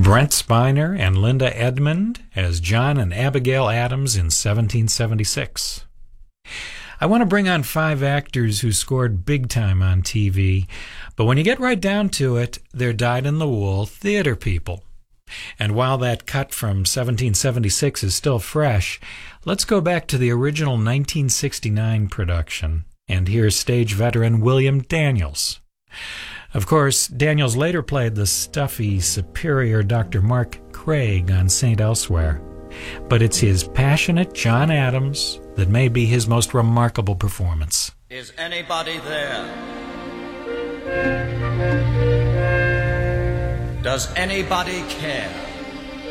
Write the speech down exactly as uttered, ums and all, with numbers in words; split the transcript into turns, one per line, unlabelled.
Brent Spiner and Linda Edmond as John and Abigail Adams in seventeen seventy-six. I want to bring on five actors who scored big time on T V, but when you get right down to it, they're dyed-in-the-wool theater people. And while that cut from seventeen seventy-six is still fresh, let's go back to the original nineteen sixty-nine production and hear stage veteran William Daniels. Of course, Daniels later played the stuffy, superior Doctor Mark Craig on Saint Elsewhere, but it's his passionate John Adams that may be his most remarkable performance.
Is anybody there? Does anybody care?